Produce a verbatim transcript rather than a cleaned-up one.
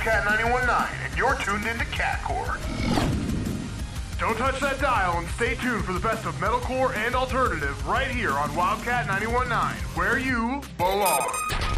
Wildcat ninety-one point nine, and you're tuned into Catcore. Don't touch that dial and stay tuned for the best of metalcore and alternative right here on Wildcat ninety-one point nine, where you belong.